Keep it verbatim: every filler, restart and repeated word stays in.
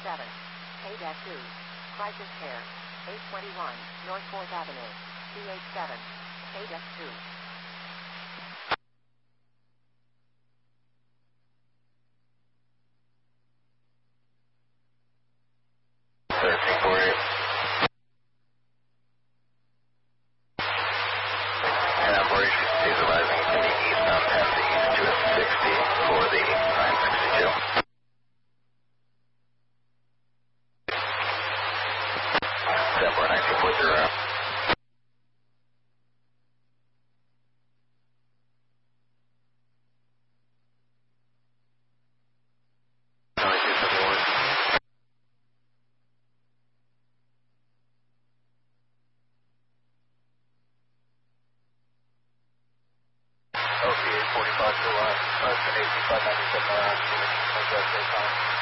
seven, A two, Crisis Care, eight twenty-one, North fourth Avenue, C H seven, A two. thirteen forty-eight. And operation is arriving to the eastbound path to East two sixty for the nine sixty-two. December nineteen forty. O C eight forty-five to uh, Austin eighteen five ninety-seven around, adjust their time.